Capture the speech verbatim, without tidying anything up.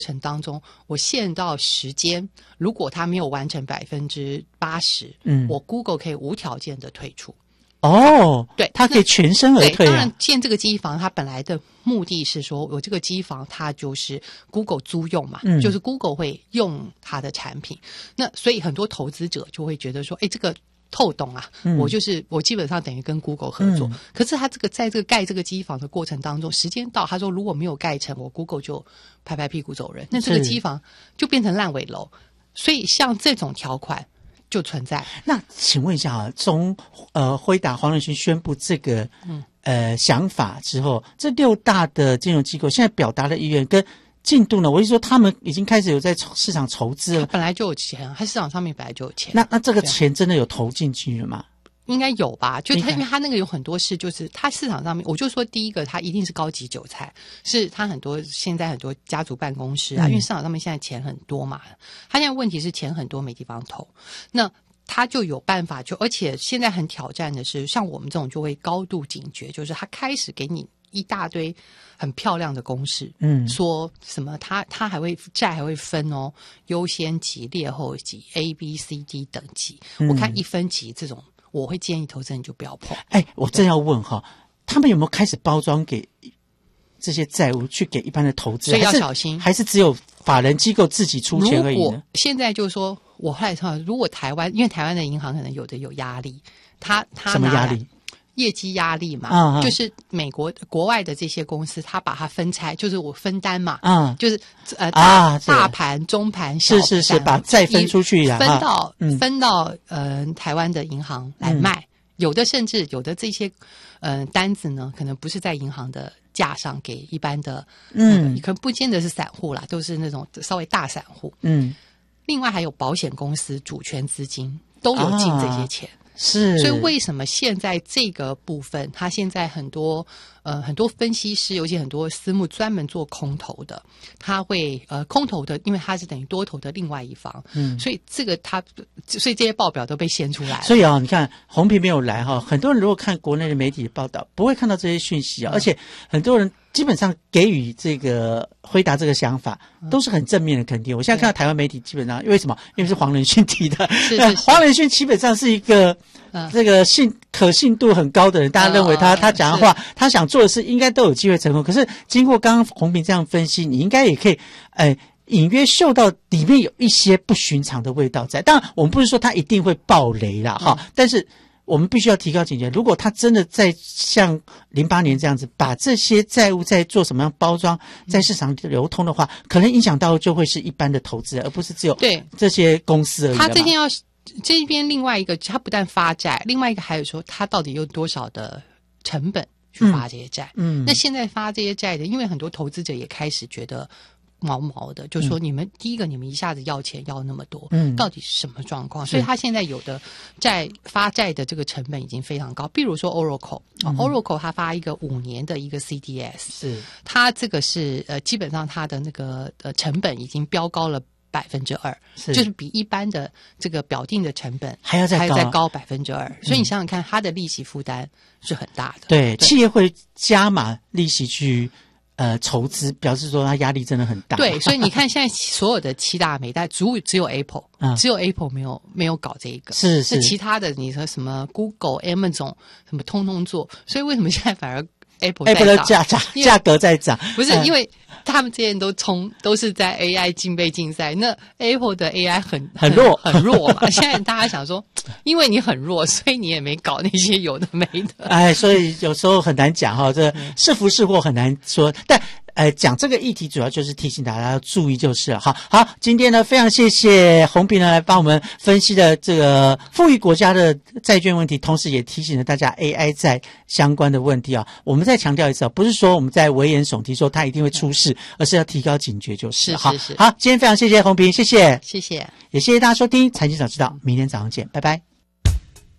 程当中，我限到时间，如果它没有完成百分之八十，嗯，我 Google 可以无条件的退出。 哦， 对， 它可以全身而退啊。 当然，建这个机房，它本来的目的是说，我这个机房它就是 Google 租用嘛，嗯，就是 Google 会用它的产品。那所以很多投资者就会觉得说，哎，这个透懂啊，嗯、我就是我基本上等于跟 Google 合作。嗯、可是他这个在这个盖这个机房的过程当中，时间到，他说如果没有盖成，我 Google 就拍拍屁股走人。那这个机房就变成烂尾楼。所以像这种条款就存在。 那请问一下啊，从呃辉达黄仁勋宣布这个嗯呃想法之后，这六大的金融机构现在表达的意愿跟进度呢？我是说他们已经开始有在市场筹资了， 本来就有钱，他市场上面本来就有钱。 那那这个钱真的有投进去了吗？ 应该有吧，就他因为他那个有很多事，就是他市场上面，我就说第一个，他一定是高级韭菜，是他很多现在很多家族办公室啊，嗯、因为市场上面现在钱很多嘛，他现在问题是钱很多没地方投，那他就有办法就，而且现在很挑战的是，像我们这种就会高度警觉，就是他开始给你一大堆很漂亮的公式，嗯，说什么他他还会债还会分哦，优先级、劣后级、A B C D 等级，嗯、我看一分级这种。我会建议投资人就不要碰。 哎，我正要问哈，他们有没有开始包装给这些债务去给一般的投资人？ 所以要小心， 还是只有法人机构自己出钱而已呢？ 如果现在就是说，我后来看，如果台湾，因为台湾的银行可能有的有压力，他他什么压力？ 业绩压力嘛， 嗯嗯就是美国国外的这些公司，他把它分拆，就是我分担嘛， 嗯， 就是呃啊， 大盘、中盘、小盘， 是是是，把债分出去呀， 分到、 嗯、 分到呃台湾的银行来卖，嗯、有的甚至有的这些呃单子呢，可能不是在银行的架上给一般的，嗯，可能不见得是散户啦，都是那种稍微大散户， 嗯， 另外还有保险公司主权资金都有进这些钱。 啊是， 所以为什么现在这个部分，他现在很多呃很多分析师，尤其很多私募专门做空头的，他会呃空头的，因为他是等于多头的另外一方，嗯，所以这个他，所以这些报表都被掀出来了。 所以啊，你看红皮没有来哈，很多人如果看国内的媒体报道，不会看到这些讯息啊，嗯、而且很多人基本上给予这个辉达这个想法都是很正面的肯定。我现在看到台湾媒体基本上，因为什么？因为是黄仁勋提的， 是是是黄仁勋基本上是一个。嗯、这个信可信度很高的人，大家认为他、嗯、他讲的话，他想做的事应该都有机会成功。可是经过刚刚洪平这样分析，你应该也可以，呃，隐约嗅到里面有一些不寻常的味道在。当然，我们不是说他一定会爆雷啦，哈、嗯，但是我们必须要提高警觉。如果他真的在像零八年这样子，把这些债务在做什么样包装，在市场流通的话，可能影响到就会是一般的投资人，而不是只有对这些公司而已。 他这天要。这边另外一个，他不但发债，另外一个还有说，他到底有多少的成本去发这些债？嗯，那现在发这些债的，因为很多投资者也开始觉得毛毛的，就说你们、嗯、第一个，你们一下子要钱要那么多，嗯，到底是什么状况？所以他现在有的债发债的这个成本已经非常高，比如说 Oracle，Oracle、嗯 Oracle 他发一个五年的一个 C D S， 是它这个是呃基本上它的那个呃成本已经飙高了。百分之二，就是比一般的这个表定的成本还要再高， 还要再高百分之二。所以你想想看，它的利息负担是很大的。 对，对企业会加码利息去呃筹资，表示说它压力真的很大。 对，所以你看现在所有的七大美代，只只有 Apple，、嗯、只有 Apple 没有没有搞这一个， 是是。 其他的你说什么 Google、Amazon 什么通通做，所以为什么现在反而 Apple Apple 的价价价格在涨？ 不是、嗯、因为。他们这些人都冲都是在 A I 竞备竞赛，那 Apple 的 A I 很很弱很弱嘛。现在大家想说，因为你很弱，所以你也没搞那些有的没的。 哎，所以有时候很难讲哈，这是福是祸很难说。但呃，讲这个议题主要就是提醒大家要注意就是了。好，好，今天呢非常谢谢洪平呢来帮我们分析的这个富裕国家的债券问题，同时也提醒了大家 A I 债相关的问题啊。我们再强调一次啊，不是说我们在危言耸听说它一定会出事，而是要提高警觉就是了。 是是是。 好，好，今天非常谢谢洪平，谢谢， 谢谢， 也谢谢大家收听财经早知道，明天早上见，拜拜。